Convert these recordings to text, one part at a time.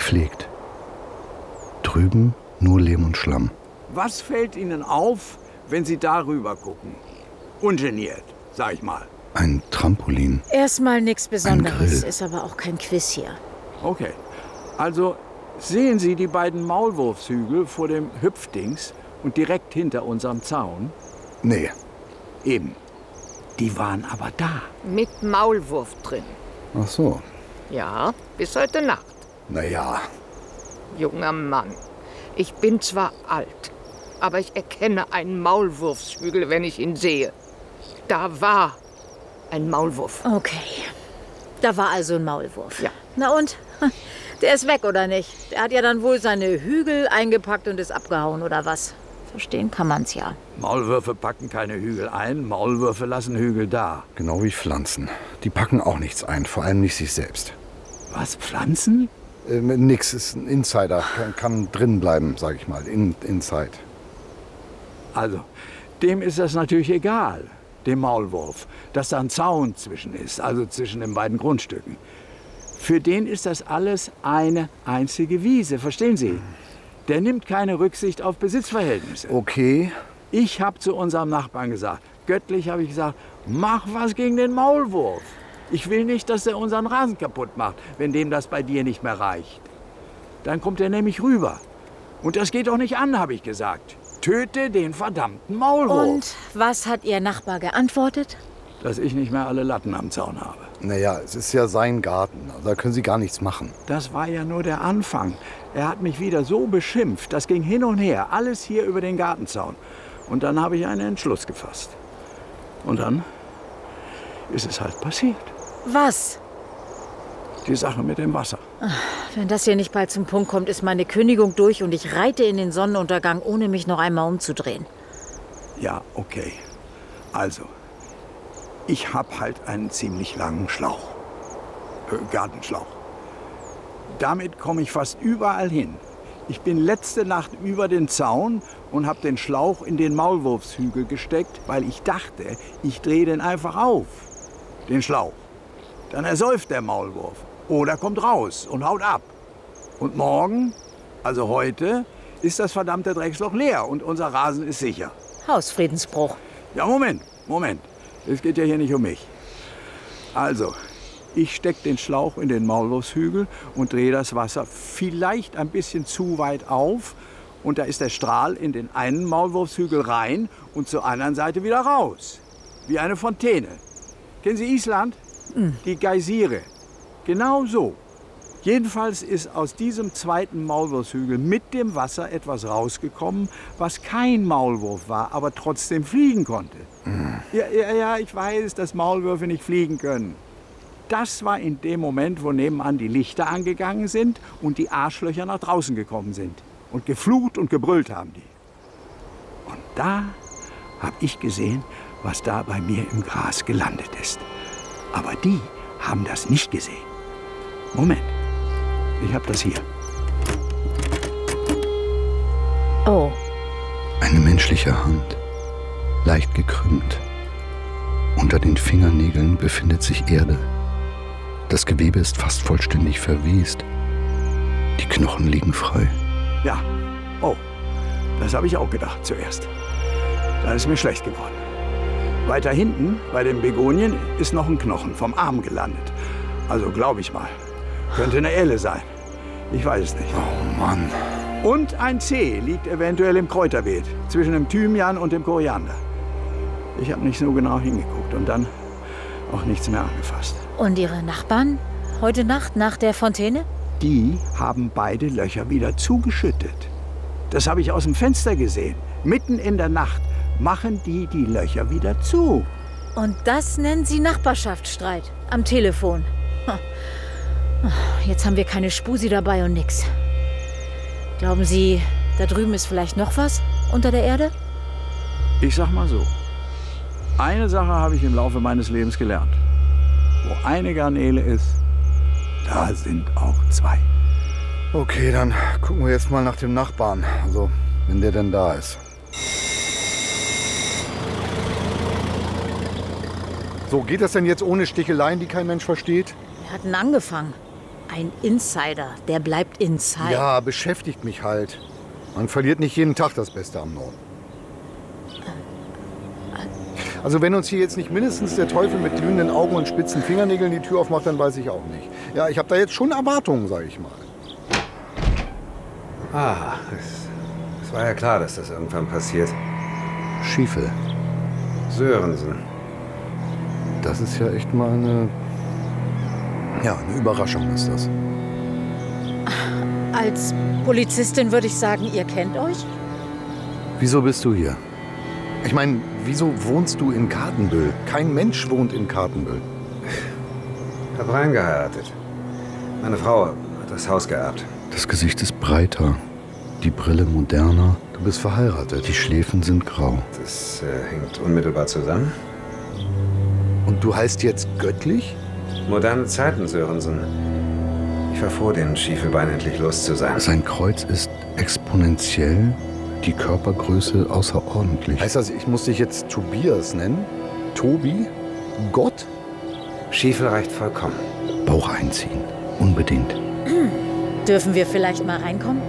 gepflegt. Drüben nur Lehm und Schlamm. Was fällt Ihnen auf, wenn Sie darüber gucken? Ungeniert, sag ich mal. Ein Trampolin. Erstmal nichts Besonderes, Grill. ist aber auch kein Quiz hier. Okay, also sehen Sie die beiden Maulwurfshügel vor dem Hüpfdings und direkt hinter unserem Zaun? Nee. Eben. Die waren aber da. Mit Maulwurf drin. Ach so. Ja, bis heute Nacht. Naja. Junger Mann, ich bin zwar alt, aber ich erkenne einen Maulwurfshügel, wenn ich ihn sehe. Da war ein Maulwurf. Okay. Da war also ein Maulwurf. Ja. Na und? Der ist weg, oder nicht? Der hat ja dann wohl seine Hügel eingepackt und ist abgehauen, oder was? Verstehen kann man's ja. Maulwürfe packen keine Hügel ein, Maulwürfe lassen Hügel da. Genau wie Pflanzen. Die packen auch nichts ein, vor allem nicht sich selbst. Was, Pflanzen? Nix, ist ein Insider. Kann drin bleiben, sag ich mal. Inside. Also, dem ist das natürlich egal, dem Maulwurf, dass da ein Zaun zwischen ist, also zwischen den beiden Grundstücken. Für den ist das alles eine einzige Wiese, verstehen Sie? Der nimmt keine Rücksicht auf Besitzverhältnisse. Okay. Ich habe zu unserem Nachbarn gesagt, göttlich habe ich gesagt, mach was gegen den Maulwurf. Ich will nicht, dass er unseren Rasen kaputt macht, wenn dem das bei dir nicht mehr reicht. Dann kommt er nämlich rüber. Und das geht doch nicht an, habe ich gesagt. Töte den verdammten Maulwurf. Und was hat Ihr Nachbar geantwortet? Dass ich nicht mehr alle Latten am Zaun habe. Naja, es ist ja sein Garten. Da können Sie gar nichts machen. Das war ja nur der Anfang. Er hat mich wieder so beschimpft. Das ging hin und her. Alles hier über den Gartenzaun. Und dann habe ich einen Entschluss gefasst. Und dann ist es halt passiert. Was? Die Sache mit dem Wasser. Wenn das hier nicht bald zum Punkt kommt, ist meine Kündigung durch und ich reite in den Sonnenuntergang, ohne mich noch einmal umzudrehen. Ja, okay. Also, ich habe halt einen ziemlich langen Schlauch. Gartenschlauch. Damit komme ich fast überall hin. Ich bin letzte Nacht über den Zaun und habe den Schlauch in den Maulwurfshügel gesteckt, weil ich dachte, ich drehe den einfach auf. Den Schlauch. Dann ersäuft der Maulwurf. Oder kommt raus und haut ab. Und morgen, also heute, ist das verdammte Drecksloch leer und unser Rasen ist sicher. Hausfriedensbruch. Ja, Moment. Es geht ja hier nicht um mich. Also, ich stecke den Schlauch in den Maulwurfshügel und drehe das Wasser vielleicht ein bisschen zu weit auf. Und da ist der Strahl in den einen Maulwurfshügel rein und zur anderen Seite wieder raus. Wie eine Fontäne. Kennen Sie Island? Die Geysire. Genau so. Jedenfalls ist aus diesem zweiten Maulwurfshügel mit dem Wasser etwas rausgekommen, was kein Maulwurf war, aber trotzdem fliegen konnte. Ja, ich weiß, dass Maulwürfe nicht fliegen können. Das war in dem Moment, wo nebenan die Lichter angegangen sind und die Arschlöcher nach draußen gekommen sind. Und geflucht und gebrüllt haben die. Und da habe ich gesehen, was da bei mir im Gras gelandet ist. Aber die haben das nicht gesehen. Moment, ich habe das hier. Oh. Eine menschliche Hand, leicht gekrümmt. Unter den Fingernägeln befindet sich Erde. Das Gewebe ist fast vollständig verwest. Die Knochen liegen frei. Ja, oh, das habe ich auch gedacht zuerst. Da ist mir schlecht geworden. Weiter hinten, bei den Begonien, ist noch ein Knochen vom Arm gelandet. Also glaube ich mal. Könnte eine Elle sein. Ich weiß es nicht. Oh Mann. Und ein Zeh liegt eventuell im Kräuterbeet, zwischen dem Thymian und dem Koriander. Ich habe nicht so genau hingeguckt und dann auch nichts mehr angefasst. Und Ihre Nachbarn? Heute Nacht nach der Fontäne? Die haben beide Löcher wieder zugeschüttet. Das habe ich aus dem Fenster gesehen. Mitten in der Nacht machen die Löcher wieder zu. Und das nennen Sie Nachbarschaftsstreit am Telefon. Jetzt haben wir keine Spusi dabei und nix. Glauben Sie, da drüben ist vielleicht noch was unter der Erde? Ich sag mal so. Eine Sache habe ich im Laufe meines Lebens gelernt. Wo eine Garnele ist, da sind auch zwei. Okay, dann gucken wir jetzt mal nach dem Nachbarn. Also, wenn der denn da ist. So, geht das denn jetzt ohne Sticheleien, die kein Mensch versteht? Wir hatten angefangen. Ein Insider, der bleibt inside. Ja, beschäftigt mich halt. Man verliert nicht jeden Tag das Beste am Norden. Also wenn uns hier jetzt nicht mindestens der Teufel mit glühenden Augen und spitzen Fingernägeln die Tür aufmacht, dann weiß ich auch nicht. Ja, ich habe da jetzt schon Erwartungen, sage ich mal. Ah, es war ja klar, dass das irgendwann passiert. Schiefel. Sörensen. Das ist ja echt mal eine Überraschung ist das. Als Polizistin würde ich sagen, ihr kennt euch? Wieso bist du hier? Ich meine, wieso wohnst du in Kartenbüll? Kein Mensch wohnt in Kartenbüll. Hab reingeheiratet. Meine Frau hat das Haus geerbt. Das Gesicht ist breiter, die Brille moderner. Du bist verheiratet, die Schläfen sind grau. Das hängt unmittelbar zusammen. Und du heißt jetzt Göttlich? Moderne Zeiten, Sörensen. Ich war froh, den Schiefelbein endlich los zu sein. Sein Kreuz ist exponentiell, die Körpergröße außerordentlich. Heißt das, ich muss dich jetzt Tobias nennen? Tobi? Gott? Schiefel reicht vollkommen. Bauch einziehen, unbedingt. Dürfen wir vielleicht mal reinkommen?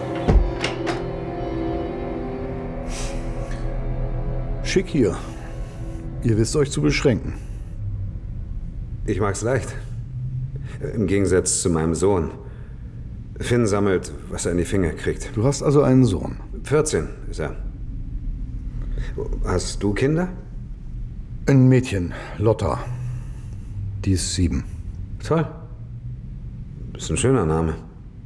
Schick hier. Ihr wisst euch zu beschränken. Ich mag's leicht. Im Gegensatz zu meinem Sohn. Finn sammelt, was er in die Finger kriegt. Du hast also einen Sohn. 14 ist er. Hast du Kinder? Ein Mädchen, Lotta. Die ist 7. Toll. Ist ein schöner Name.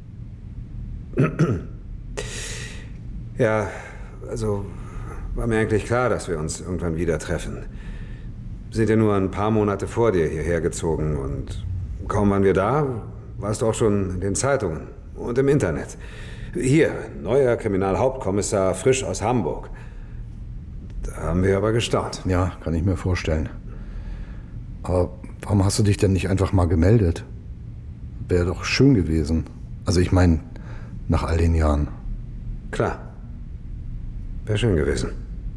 Ja, also war mir eigentlich klar, dass wir uns irgendwann wieder treffen. Sind ja nur ein paar Monate vor dir hierher gezogen und kaum waren wir da, warst du auch schon in den Zeitungen und im Internet. Hier, neuer Kriminalhauptkommissar, frisch aus Hamburg. Da haben wir aber gestaunt. Ja, kann ich mir vorstellen. Aber warum hast du dich denn nicht einfach mal gemeldet? Wäre doch schön gewesen. Also ich meine, nach all den Jahren. Klar. Wäre schön gewesen.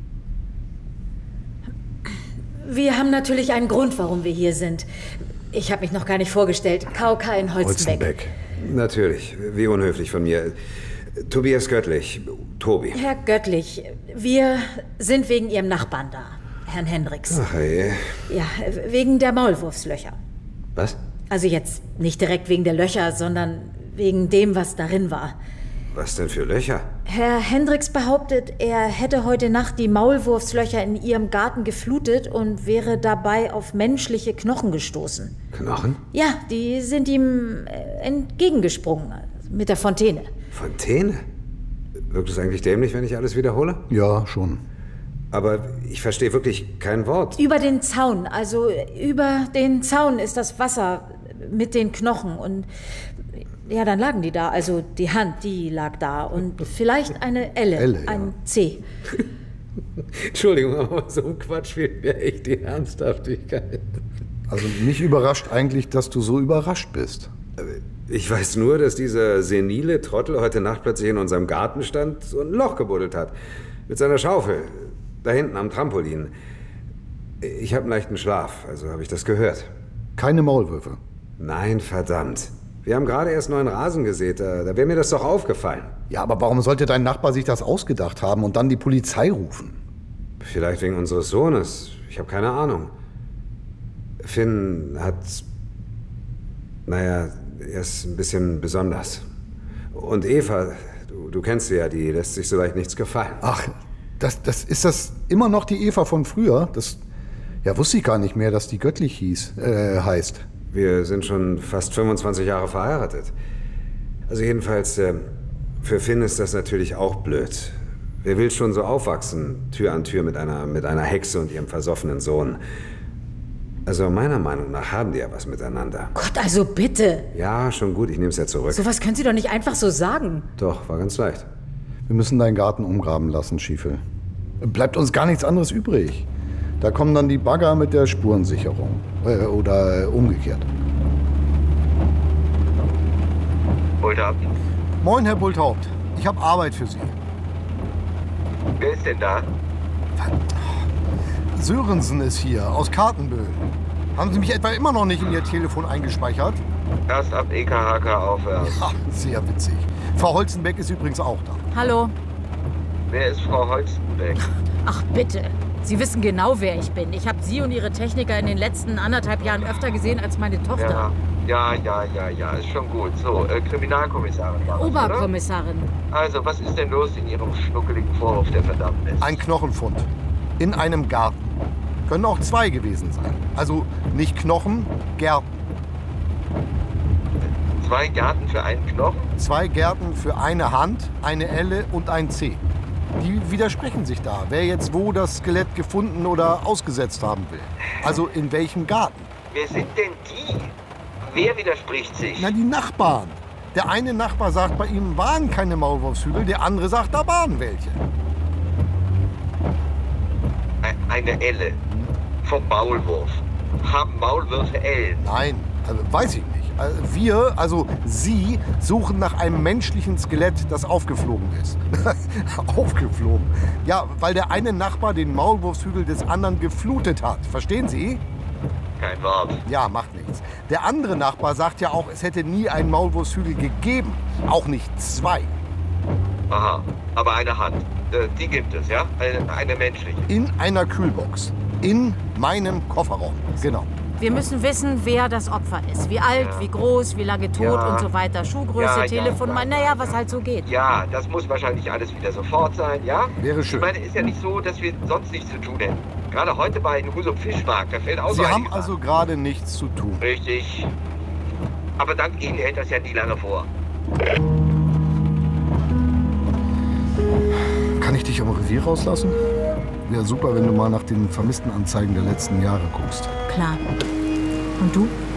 Wir haben natürlich einen Grund, warum wir hier sind. Ich habe mich noch gar nicht vorgestellt. KOK in Holzenbeck. Natürlich. Wie unhöflich von mir. Tobias Göttlich. Tobi. Herr Göttlich, wir sind wegen Ihrem Nachbarn da, Herrn Hendricks. Ach je. Ja, wegen der Maulwurfslöcher. Was? Also jetzt nicht direkt wegen der Löcher, sondern wegen dem, was darin war. Was denn für Löcher? Herr Hendricks behauptet, er hätte heute Nacht die Maulwurfslöcher in Ihrem Garten geflutet und wäre dabei auf menschliche Knochen gestoßen. Knochen? Ja, die sind ihm entgegengesprungen mit der Fontäne. Fontäne? Wirkt es eigentlich dämlich, wenn ich alles wiederhole? Ja, schon. Aber ich verstehe wirklich kein Wort. Über den Zaun, also über den Zaun ist das Wasser mit den Knochen und ja, dann lagen die da. Also die Hand, die lag da und vielleicht eine Elle, ja. ein C. Entschuldigung, aber so ein Quatsch fehlt mir echt die Ernsthaftigkeit. Also mich überrascht eigentlich, dass du so überrascht bist. Ich weiß nur, dass dieser senile Trottel heute Nacht plötzlich in unserem Garten stand und ein Loch gebuddelt hat. Mit seiner Schaufel. Da hinten am Trampolin. Ich habe einen leichten Schlaf, also habe ich das gehört. Keine Maulwürfe? Nein, verdammt. Wir haben gerade erst neuen Rasen gesät. Da wäre mir das doch aufgefallen. Ja, aber warum sollte dein Nachbar sich das ausgedacht haben und dann die Polizei rufen? Vielleicht wegen unseres Sohnes. Ich habe keine Ahnung. Finn hat... Naja, er ist ein bisschen besonders. Und Eva, du kennst sie ja, die lässt sich so leicht nichts gefallen. Ach, ist das immer noch die Eva von früher? Das wusste ich gar nicht mehr, dass die Göttlich heißt. Wir sind schon fast 25 Jahre verheiratet. Also jedenfalls, für Finn ist das natürlich auch blöd. Wer will schon so aufwachsen, Tür an Tür mit einer Hexe und ihrem versoffenen Sohn? Also meiner Meinung nach haben die ja was miteinander. Gott, also bitte. Ja, schon gut, ich nehme es ja zurück. Sowas können Sie doch nicht einfach so sagen. Doch, war ganz leicht. Wir müssen deinen Garten umgraben lassen, Schiefel. Bleibt uns gar nichts anderes übrig. Da kommen dann die Bagger mit der Spurensicherung. Oder umgekehrt. Bulthaupt. Moin, Herr Bulthaupt. Ich habe Arbeit für Sie. Wer ist denn da? Sörensen ist hier, aus Kartenbüll. Haben Sie mich etwa immer noch nicht in Ihr Telefon eingespeichert? Erst ab EKHK aufwärts. Ja, sehr witzig. Frau Holzenbeck ist übrigens auch da. Hallo. Wer ist Frau Holzenbeck? Ach bitte. Sie wissen genau, wer ich bin. Ich habe Sie und Ihre Techniker in den letzten 1,5 Jahren öfter gesehen als meine Tochter. Ja, ist schon gut. So, Kriminalkommissarin war das, Oberkommissarin. oder? Also, was ist denn los in Ihrem schnuckeligen Vorhof der Verdammnis? Ein Knochenfund. In einem Garten. Können auch 2 gewesen sein. Also nicht Knochen, Gärten. 2 Gärten für einen Knochen? 2 Gärten für eine Hand, eine Elle und ein Zeh. Die widersprechen sich da, wer jetzt wo das Skelett gefunden oder ausgesetzt haben will. Also in welchem Garten. Wer sind denn die? Wer widerspricht sich? Na, die Nachbarn. Der eine Nachbar sagt, bei ihm waren keine Maulwurfshügel, der andere sagt, da waren welche. Eine Elle vom Maulwurf. Haben Maulwürfe Ellen? Nein, also weiß ich nicht. Wir, also Sie, suchen nach einem menschlichen Skelett, das aufgeflogen ist. Aufgeflogen? Ja, weil der eine Nachbar den Maulwurfshügel des anderen geflutet hat. Verstehen Sie? Kein Wort. Ja, macht nichts. Der andere Nachbar sagt ja auch, es hätte nie einen Maulwurfshügel gegeben. Auch nicht 2. Aha, aber eine Hand. Die gibt es, ja? Eine menschliche. In einer Kühlbox. In meinem Kofferraum. Genau. Wir müssen wissen, wer das Opfer ist. Wie alt, wie groß, wie lange tot und so weiter. Schuhgröße, Telefonnummer, naja, was halt so geht. Ja, das muss wahrscheinlich alles wieder sofort sein, ja? Wäre schön. Ich meine, ist ja nicht so, dass wir sonst nichts zu tun hätten. Gerade heute bei einem Husum Fischmarkt, da fällt auch so Sie haben einiges also an. gerade nichts zu tun. Richtig. Aber dank Ihnen hält das ja nie lange vor. Kann ich dich am Revier rauslassen? Wäre super, wenn du mal nach den Vermisstenanzeigen der letzten Jahre guckst. Klar. Und du?